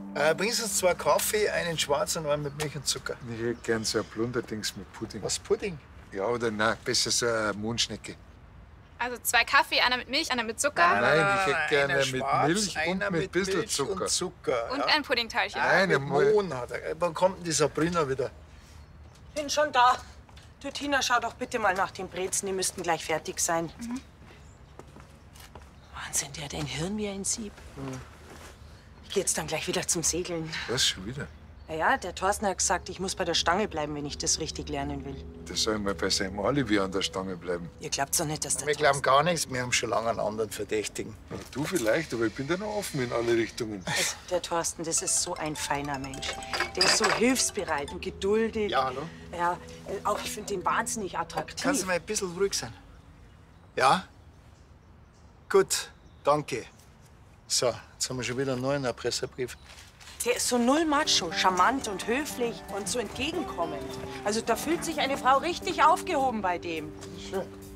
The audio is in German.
Bringen Sie uns 2 Kaffee, einen schwarzen und einen mit Milch und Zucker. Ich hätte gern so ein Blunderdings mit Pudding. Was, Pudding? Ja, oder nein, besser so eine Mondschnecke. Also 2 Kaffee, einer mit Milch, einer mit Zucker. Nein, ich hätte gerne einer mit schwarz, Milch und einer mit ein bisschen Milch Zucker. Und Zucker. Und ja. ein Puddingteilchen. Nein, Mit einmal. Mohn hat er. Wann kommt denn die Sabrina wieder? Bin schon da. Du, Tina, schau doch bitte mal nach den Brezen. Die müssten gleich fertig sein. Wahnsinn, der hat ein Hirn wie ein Sieb. Ich geh jetzt dann gleich wieder zum Segeln. Was, schon wieder? Ja, der Thorsten hat gesagt, ich muss bei der Stange bleiben, wenn ich das richtig lernen will. Der soll mal bei seinem Alibi an der Stange bleiben. Ihr glaubt doch nicht, dass der Wir glauben gar nichts, wir haben schon lange einen anderen Verdächtigen. Ja, du vielleicht, aber ich bin da noch offen in alle Richtungen. Der Thorsten, das ist so ein feiner Mensch. Der ist so hilfsbereit und geduldig. Ja, hallo? Ja, auch ich finde den wahnsinnig attraktiv. Kannst du mal ein bisschen ruhig sein? Ja? Gut, danke. So, jetzt haben wir schon wieder einen neuen Erpresserbrief. Der ist so null macho, charmant und höflich und so entgegenkommend. Also da fühlt sich eine Frau richtig aufgehoben bei dem. Schön.